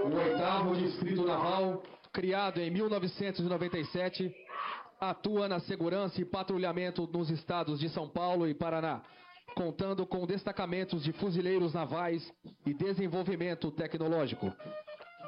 o 8º Distrito Naval, criado em 1997, atua na segurança e patrulhamento nos estados de São Paulo e Paraná, contando com destacamentos de fuzileiros navais e desenvolvimento tecnológico.